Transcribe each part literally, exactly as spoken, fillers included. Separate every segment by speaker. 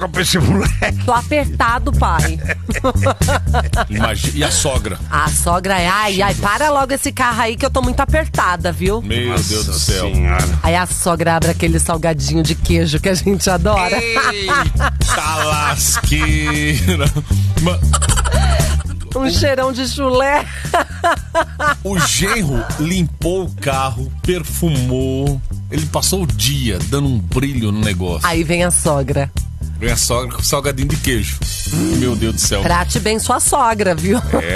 Speaker 1: pra esse moleque.
Speaker 2: Tô apertado, pai.
Speaker 3: Imagina. E a sogra?
Speaker 2: A sogra é, ai, ai, para logo esse carro aí que eu tô muito apertada, viu?
Speaker 3: Meu
Speaker 1: Nossa
Speaker 3: Deus do céu.
Speaker 1: Senhora.
Speaker 2: Aí a sogra abre aquele salgadinho de queijo que a gente adora.
Speaker 3: Eita lasqueira. Ma-
Speaker 2: Um cheirão de chulé.
Speaker 3: O genro limpou o carro, perfumou. Ele passou o dia dando um brilho no negócio.
Speaker 2: Aí vem a sogra.
Speaker 3: Vem a sogra com salgadinho de queijo. Meu Deus do céu.
Speaker 2: Trate bem sua sogra, viu?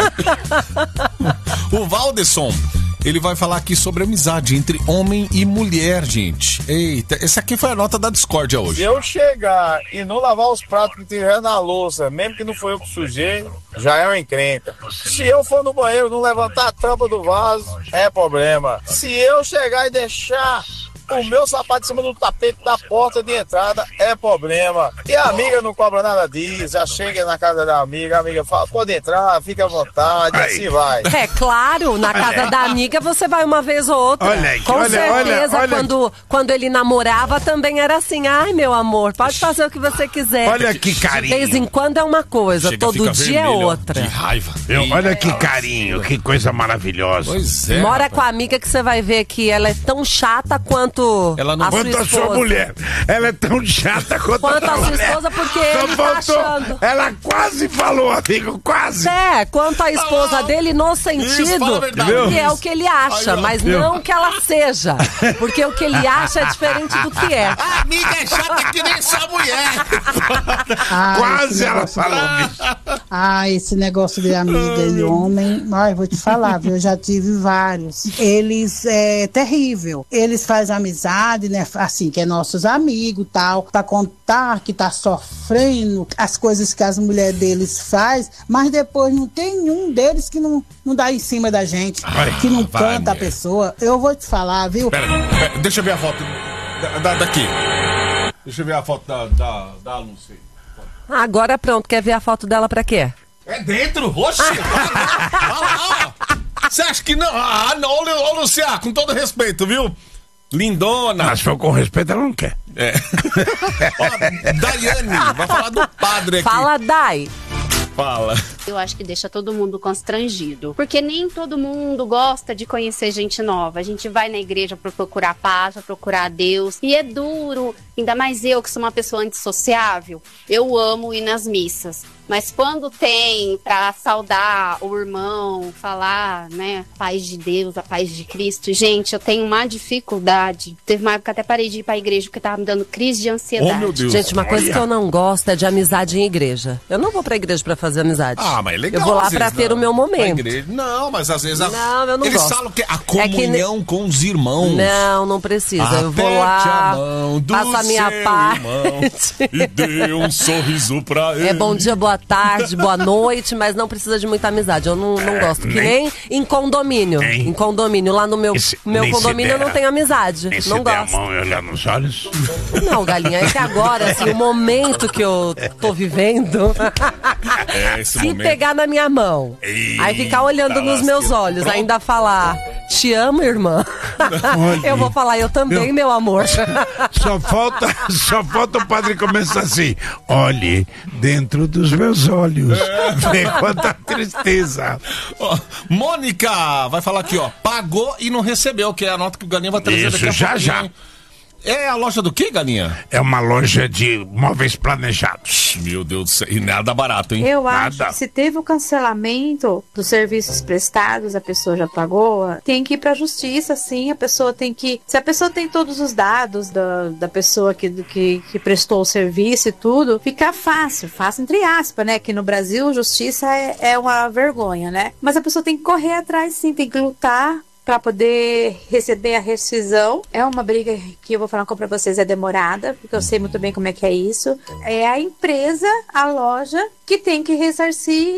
Speaker 3: O Valderson, ele vai falar aqui sobre amizade entre homem e mulher, gente. Eita, essa aqui foi a nota da discórdia hoje.
Speaker 4: Se eu chegar e não lavar os pratos que tiver na louça, mesmo que não foi eu que sujei, já é uma encrenca. Se eu for no banheiro não levantar a tampa do vaso, é problema. Se eu chegar e deixar o meu sapato em cima do tapete da porta de entrada, é problema. E a amiga não cobra nada disso, já chega na casa da amiga, a amiga fala, pode entrar, fica à vontade,
Speaker 1: Ai.
Speaker 4: assim vai.
Speaker 2: É claro, na casa da amiga você vai uma vez ou outra.
Speaker 1: Olha aí,
Speaker 2: Com
Speaker 1: olha,
Speaker 2: certeza,
Speaker 1: olha, olha.
Speaker 2: Quando, quando ele namorava também era assim, ai meu amor, pode fazer o que você quiser.
Speaker 1: Olha que
Speaker 2: De vez em
Speaker 1: carinho.
Speaker 2: quando é uma coisa,
Speaker 3: Chega,
Speaker 2: todo
Speaker 3: fica
Speaker 2: dia é
Speaker 3: vermelho, ó,
Speaker 2: outra.
Speaker 3: De raiva.
Speaker 1: Viu? Olha que carinho, que coisa maravilhosa.
Speaker 3: Pois é.
Speaker 2: Mora
Speaker 3: rapaz.
Speaker 2: com a amiga que você vai ver que ela é tão chata quanto
Speaker 3: Ela não-
Speaker 2: a sua
Speaker 1: Quanto a
Speaker 2: esposa.
Speaker 1: sua mulher. Ela é tão chata quanto,
Speaker 2: Quanto a sua
Speaker 1: mulher.
Speaker 2: esposa, porque
Speaker 1: Só
Speaker 2: ele tá
Speaker 1: faltou-
Speaker 2: achando.
Speaker 1: Ela quase falou, amigo, quase.
Speaker 2: É, quanto a esposa
Speaker 3: Ah,
Speaker 2: dele no
Speaker 3: isso, fala
Speaker 2: sentido
Speaker 3: a verdade.
Speaker 2: que é o que ele acha,
Speaker 3: Aí, ó.
Speaker 2: mas não que ela seja. Porque o que ele acha é diferente do que é.
Speaker 3: A amiga é chata que nem sua mulher.
Speaker 5: Ah,
Speaker 1: Quase
Speaker 5: esse
Speaker 1: ela
Speaker 5: negócio-
Speaker 1: falou, bicho.
Speaker 5: Ah, esse negócio de amiga e homem, ai, vou te falar, viu? Eu já tive vários. Eles é terrível. Eles fazem amizade, né? Assim, que é nossos amigos, tal, pra contar que tá sofrendo as coisas que as mulheres deles faz, mas depois não tem nenhum deles que não, não dá em cima da gente,
Speaker 3: Ai,
Speaker 5: que não
Speaker 3: vai,
Speaker 5: canta a
Speaker 3: mulher.
Speaker 5: pessoa. Eu vou te falar, viu?
Speaker 3: Pera, pera, deixa eu ver a foto da, da- daqui. Deixa eu ver a foto da, da, da Lúcia.
Speaker 2: Agora pronto, quer ver a foto dela pra quê?
Speaker 3: É dentro? Oxe! Olha lá! Você acha que não? Ah, não, ô, ô Luciano, com todo respeito, viu? Lindona.
Speaker 1: Mas se for com respeito, ela não quer.
Speaker 3: É. Ó, Daiane, vai falar do padre aqui.
Speaker 2: Fala, Dai.
Speaker 3: Fala.
Speaker 6: Eu acho que deixa todo mundo constrangido. Porque nem todo mundo gosta de conhecer gente nova. A gente vai na igreja pra procurar paz, pra procurar Deus. E é duro, ainda mais eu que sou uma pessoa antissociável. Eu amo ir nas missas. Mas quando tem pra saudar o irmão, falar, né, a paz de Deus, a paz de Cristo, gente, eu tenho uma dificuldade. Teve uma época que até parei de ir pra igreja porque tava me dando crise de ansiedade.
Speaker 3: Oh, meu Deus.
Speaker 2: Gente, uma coisa que eu não gosto é de amizade em igreja. Eu não vou pra igreja pra fazer amizade.
Speaker 3: Ah, mas é legal.
Speaker 2: Eu vou lá
Speaker 3: às
Speaker 2: pra
Speaker 3: vezes,
Speaker 2: ter
Speaker 3: não.
Speaker 2: o meu
Speaker 3: Na
Speaker 2: momento.
Speaker 3: igreja. Não, mas às vezes... a-
Speaker 2: Não, eu não
Speaker 3: Eles
Speaker 2: gosto.
Speaker 3: falam que a
Speaker 2: É que
Speaker 3: comunhão com os irmãos.
Speaker 2: Não, não precisa. Eu vou
Speaker 3: Aperte
Speaker 2: lá,
Speaker 3: a mão do
Speaker 2: faço a minha
Speaker 3: seu
Speaker 2: parte.
Speaker 3: irmão e dê um sorriso pra ele.
Speaker 2: É bom dia, boa tarde, boa noite, mas não precisa de muita amizade. Eu não, não gosto. Que nem em condomínio.
Speaker 1: Nem-
Speaker 2: Em condomínio. Lá no meu,
Speaker 1: Esse-
Speaker 2: meu
Speaker 1: nem se
Speaker 2: condomínio eu
Speaker 1: der-
Speaker 2: não tenho amizade.
Speaker 1: Nem se
Speaker 2: Não
Speaker 1: der a
Speaker 2: gosto.
Speaker 1: mão e olhar nos olhos.
Speaker 2: Não, galinha, é que agora, assim, o momento que eu tô vivendo,
Speaker 3: É, esse
Speaker 2: se
Speaker 3: momento.
Speaker 2: pegar na minha mão,
Speaker 3: Eita,
Speaker 2: aí ficar olhando nos meus
Speaker 3: lasqueira.
Speaker 2: olhos,
Speaker 3: Pronto.
Speaker 2: ainda falar, te amo, irmã.
Speaker 1: Olha.
Speaker 2: Eu vou falar, eu também, meu amor.
Speaker 1: Só falta, só falta o padre começar assim. Olhe dentro dos meus olhos. Vê quanta tristeza.
Speaker 3: Ó, Mônica vai falar aqui, ó. Pagou e não recebeu, que é a nota que o Galinha vai trazer
Speaker 1: Isso,
Speaker 3: daqui a
Speaker 1: já,
Speaker 3: pouquinho.
Speaker 1: já.
Speaker 3: É a loja do quê, Galinha?
Speaker 1: É uma loja de móveis planejados.
Speaker 3: Meu Deus do céu. E nada barato, hein?
Speaker 7: Eu acho
Speaker 1: Nada.
Speaker 7: que se teve o cancelamento dos serviços prestados, a pessoa já pagou, tem que ir pra justiça, sim. A pessoa tem que. Se a pessoa tem todos os dados da, da pessoa que, que, que prestou o serviço e tudo, fica fácil, fácil entre aspas, né? Que no Brasil justiça é, é uma vergonha, né? Mas a pessoa tem que correr atrás, sim, tem que lutar para poder receber a rescisão. É uma briga que eu vou falar com pra vocês, é demorada, porque eu sei muito bem como é que é isso. É a empresa, a loja, que tem que ressarcir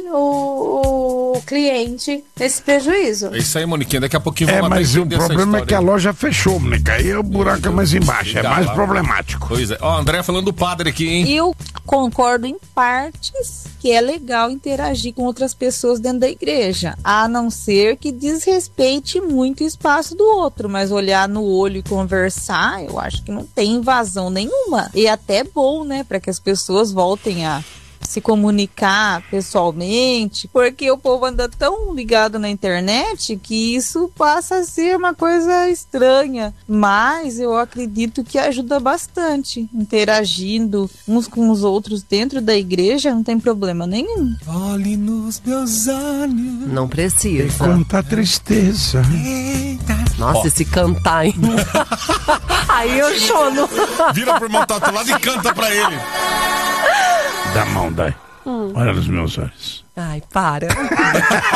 Speaker 7: o, o cliente nesse prejuízo.
Speaker 3: É isso aí, Moniquinha. Daqui a pouquinho
Speaker 1: É,
Speaker 3: vamos
Speaker 1: mas o
Speaker 3: entender essa
Speaker 1: problema é que a
Speaker 3: história.
Speaker 1: loja fechou, Mônica. Aí o buraco é mais embaixo. É
Speaker 3: Fica
Speaker 1: mais
Speaker 3: lá.
Speaker 1: problemático.
Speaker 3: Pois é. Ó, André falando do padre aqui, hein?
Speaker 8: Eu concordo em partes que é legal interagir com outras pessoas dentro da igreja, a não ser que desrespeite muito espaço do outro, mas olhar no olho e conversar, eu acho que não tem invasão nenhuma. E até bom, né, para que as pessoas voltem a se comunicar pessoalmente, porque o povo anda tão ligado na internet que isso passa a ser uma coisa estranha, mas eu acredito que ajuda bastante, interagindo uns com os outros dentro da igreja, não tem problema nenhum.
Speaker 3: Olhe nos meus olhos.
Speaker 2: Não precisa.
Speaker 1: Conta a tristeza.
Speaker 2: Nossa,
Speaker 3: Ó.
Speaker 2: esse cantar, hein? Aí eu chono.
Speaker 3: Vira pro irmão tá do lado e canta pra ele.
Speaker 1: Dá a mão, dai. Olha nos meus olhos.
Speaker 2: Ai, para.